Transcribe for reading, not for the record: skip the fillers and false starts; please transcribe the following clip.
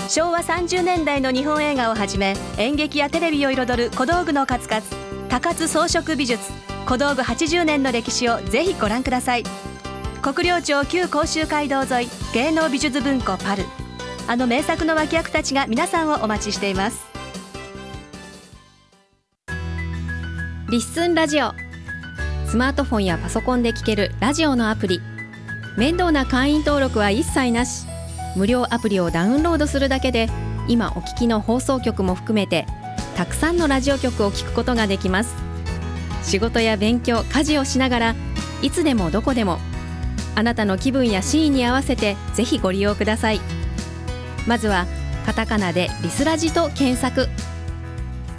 昭和30年代の日本映画をはじめ、演劇やテレビを彩る小道具の数々、高津装飾美術、小道具80年の歴史をぜひご覧ください。国領町旧甲州街道沿い、芸能美術文庫パル。あの名作の脇役たちが皆さんをお待ちしています。 リッスンラジオ。スマートフォンやパソコンで聴けるラジオのアプリ。面倒な会員登録は一切なし。無料アプリをダウンロードするだけで、今お聞きの放送局も含めてたくさんのラジオ局を聞くことができます。仕事や勉強、家事をしながらいつでもどこでも、あなたの気分やシーンに合わせてぜひご利用ください。まずはカタカナでリスラジと検索。